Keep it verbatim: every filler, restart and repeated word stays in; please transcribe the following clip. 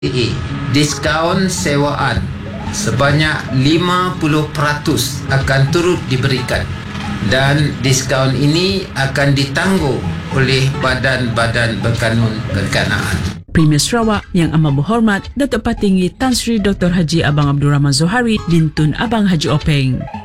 Diskaun sewaan sebanyak lima puluh peratus akan turut diberikan dan diskaun ini akan ditanggung oleh badan-badan berkanun berkenaan. Premier Sarawak yang amat berhormat Datuk Patinggi Tan Sri Doktor Haji Abang Abdul Rahman Zohari Lintun Abang Haji Openg.